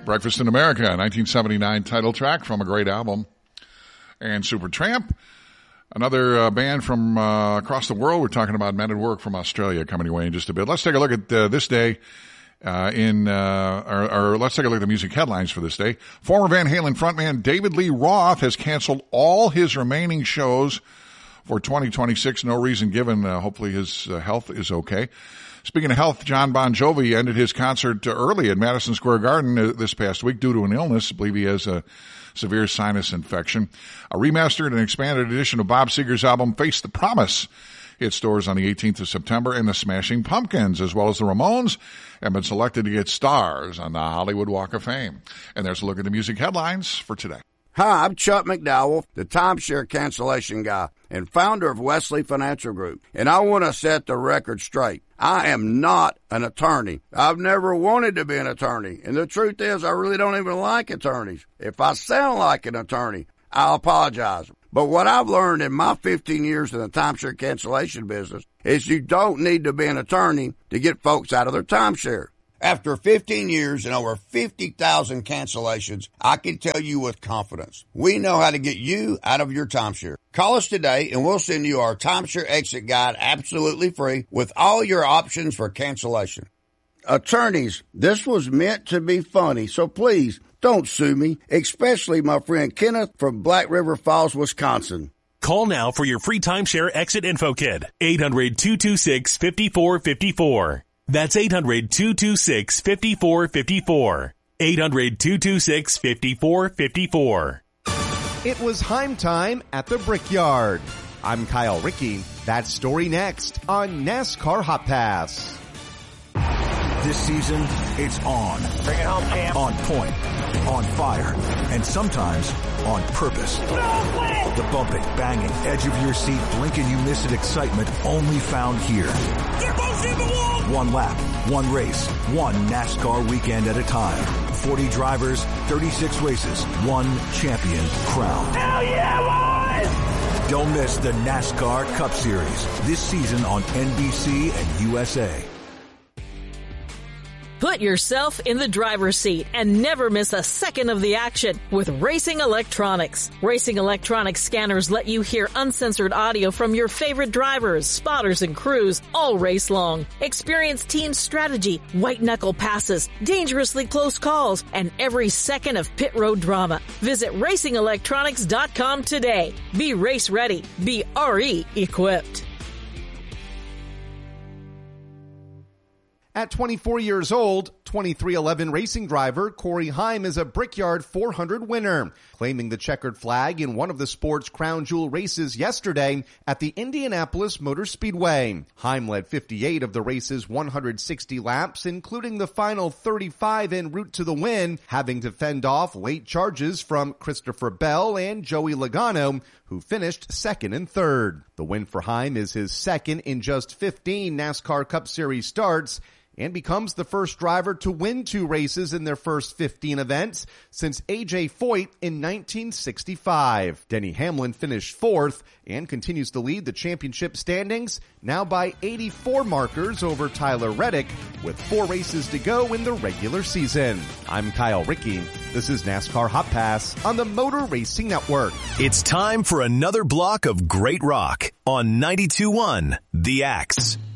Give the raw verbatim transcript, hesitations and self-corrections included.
Breakfast in America, nineteen seventy-nine title track from a great album. And Supertramp, another uh, band from uh, across the world. We're talking about Men at Work from Australia coming your way in just a bit. Let's take a look at uh, this day uh, in, uh, or, or let's take a look at the music headlines for this day. Former Van Halen frontman David Lee Roth has canceled all his remaining shows for twenty twenty-six. No reason given. Uh, hopefully his uh, health is okay. Speaking of health, John Bon Jovi ended his concert early at Madison Square Garden this past week due to an illness. I believe he has a severe sinus infection. A remastered and expanded edition of Bob Seger's album Face the Promise hits stores on the eighteenth of September, and the Smashing Pumpkins, as well as the Ramones, have been selected to get stars on the Hollywood Walk of Fame. And there's a look at the music headlines for today. Hi, I'm Chuck McDowell, the timeshare cancellation guy and founder of Wesley Financial Group, and I want to set the record straight. I am not an attorney. I've never wanted to be an attorney, and the truth is I really don't even like attorneys. If I sound like an attorney, I'll apologize. But what I've learned in my fifteen years in the timeshare cancellation business is you don't need to be an attorney to get folks out of their timeshare. After fifteen years and over fifty thousand cancellations, I can tell you with confidence, we know how to get you out of your timeshare. Call us today and we'll send you our timeshare exit guide absolutely free with all your options for cancellation. Attorneys, this was meant to be funny, so please don't sue me, especially my friend Kenneth from Black River Falls, Wisconsin. Call now for your free timeshare exit info kit. eight hundred, two two six, five four five four. That's eight hundred, two two six, five four five four. eight hundred, two two six, five four five four. It was Heim time at the Brickyard. I'm Kyle Rickey. That story next on NASCAR Hot Pass. This season, it's on. Bring it home, champ. On point, on fire, and sometimes on purpose. No way! The bumping, banging, edge of your seat, blink and you miss it excitement only found here. They're both in the wall! One lap, one race, one NASCAR weekend at a time. forty drivers, thirty-six races, one champion crowned. Hell yeah, boys! Don't miss the NASCAR Cup Series this season on N B C and U S A. Put yourself in the driver's seat and never miss a second of the action with Racing Electronics. Racing Electronics scanners let you hear uncensored audio from your favorite drivers, spotters, and crews all race long. Experience team strategy, white-knuckle passes, dangerously close calls, and every second of pit road drama. Visit racing electronics dot com today. Be race ready. Be R E equipped. At twenty-four years old, twenty-three eleven racing driver Corey Heim is a Brickyard four hundred winner, claiming the checkered flag in one of the sport's crown jewel races yesterday at the Indianapolis Motor Speedway. Heim led fifty-eight of the race's one hundred sixty laps, including the final thirty-five en route to the win, having to fend off late charges from Christopher Bell and Joey Logano, who finished second and third. The win for Heim is his second in just fifteen NASCAR Cup Series starts, and becomes the first driver to win two races in their first fifteen events since A J Foyt in nineteen sixty-five. Denny Hamlin finished fourth and continues to lead the championship standings, now by eighty-four markers over Tyler Reddick, with four races to go in the regular season. I'm Kyle Rickey. This is NASCAR Hot Pass on the Motor Racing Network. It's time for another block of great rock on ninety-two point one The Axe.